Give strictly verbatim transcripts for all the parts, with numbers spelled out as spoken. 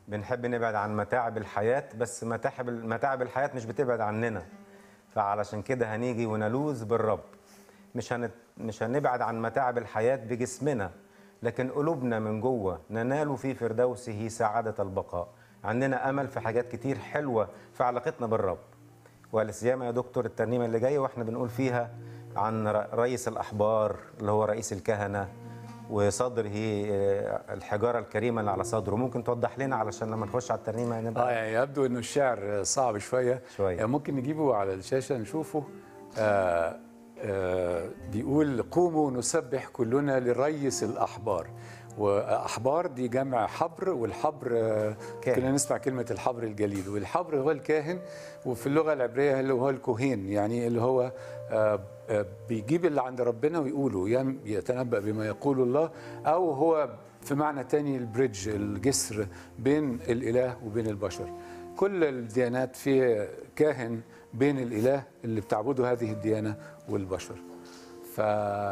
بنحب نبعد عن متاعب الحياة، بس متاعب متاعب الحياة مش بتبعد عننا، فعلشان كده هنيجي ونلوذ بالرب. مش هن... مش هنبعد عن متاعب الحياة بجسمنا، لكن قلوبنا من جوه ننال في فردوسه سعادة البقاء. عندنا أمل في حاجات كتير حلوة في علاقتنا بالرب. ولسيما يا دكتور الترنيمة اللي جاية واحنا بنقول فيها عن رئيس الأحبار اللي هو رئيس الكهنة وصدره الحجارة الكريمة اللي على صدره. ممكن توضح لنا علشان لما نخش على الترنيمة نبقى اه يعني يبدو انه الشعر صعب شوية شوية. يعني ممكن نجيبه على الشاشة نشوفه. آه آه بيقول: قوموا نسبح كلنا لرئيس الأحبار. وأحبار دي جمع حبر، والحبر آه كنا نسمع كلمة الحبر الجليل، والحبر هو الكاهن، وفي اللغة العبرية اللي هو الكوهين، يعني اللي هو آه آه بيجيب اللي عند ربنا ويقوله، يتنبأ بما يقول الله، أو هو في معنى تاني البريدج، الجسر بين الإله وبين البشر. كل الديانات فيها كاهن بين الإله اللي بتعبده هذه الديانة والبشر. ف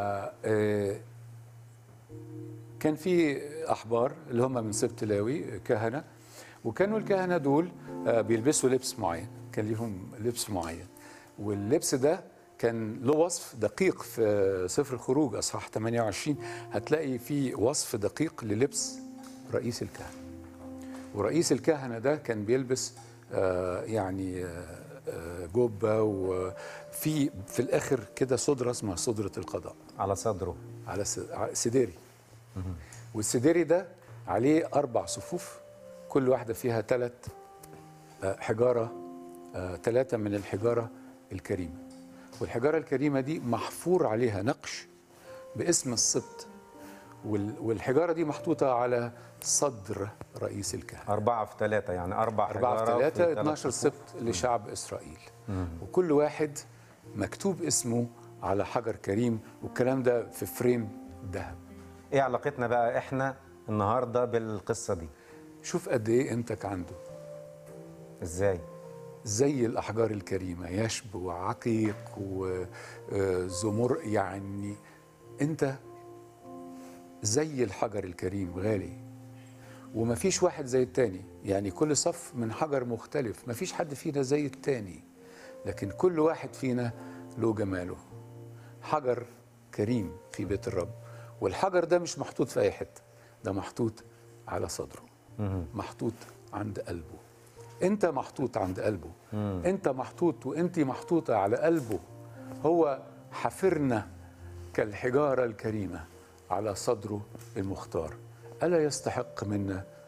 كان في أحبار اللي هم من سبط لاوي كهنة، وكانوا الكهنة دول بيلبسوا لبس معين، كان لهم لبس معين، واللبس ده كان له وصف دقيق. في سفر الخروج أصحاح ثمانية وعشرين هتلاقي فيه وصف دقيق للبس رئيس الكهنة. ورئيس الكهنة ده كان بيلبس آه يعني آه جوبة، وفي في الآخر كده صدرة اسمها صدرة القضاء على صدره، على سديري. والسديري ده عليه أربع صفوف، كل واحدة فيها ثلاث آه حجارة، ثلاثة آه من الحجارة الكريمة. والحجارة الكريمة دي محفور عليها نقش باسم السبط، والحجارة دي محطوطة على صدر رئيس الكهنة. أربعة في ثلاثة، يعني أربع أربعة في ثلاثة، اثناشر سبط مم. لشعب إسرائيل. مم. وكل واحد مكتوب اسمه على حجر كريم، والكلام ده في فريم ذهب. إيه علاقتنا بقى إحنا النهاردة بالقصة دي؟ شوف قد إيه قيمتك عنده. إزاي؟ زي الأحجار الكريمة، يشب وعقيق وزمر، يعني أنت زي الحجر الكريم غالي، ومفيش واحد زي التاني، يعني كل صف من حجر مختلف، مفيش حد فينا زي التاني، لكن كل واحد فينا له جماله. حجر كريم في بيت الرب، والحجر ده مش محطوط في أي حتة، ده محطوط على صدره، محطوط عند قلبه. أنت محطوط عند قلبه، أنت محطوط وأنت محطوطة على قلبه. هو حفرنا كالحجارة الكريمة على صدره المختار. ألا يستحق منا